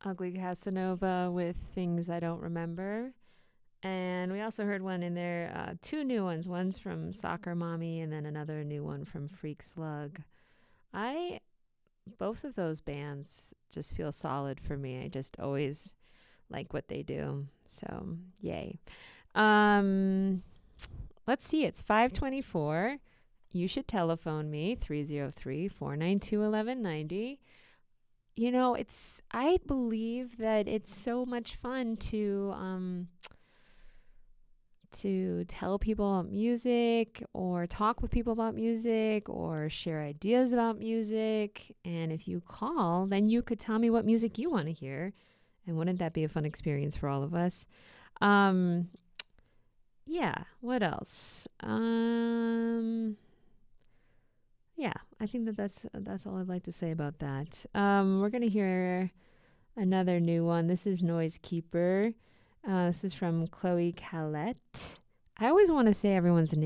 Ugly Casanova with Things I Don't Remember. And we also heard one in there, two new ones. One's from Soccer Mommy, and then another new one from Freak Slug. I Both of those bands just feel solid for me. I just always like what they do. So, yay. Um let's see. It's 5:24. You should telephone me 303-492-1190. It's I believe that it's so much fun to tell people about music or talk with people about music or share ideas about music. And if you call, then you could tell me what music you want to hear. And wouldn't that be a fun experience for all of us? Um, yeah, what else? Yeah, I think that's all I'd like to say about that. We're gonna hear another new one. This is Noise Keeper. This is from Chloe Calette. I always want to say everyone's name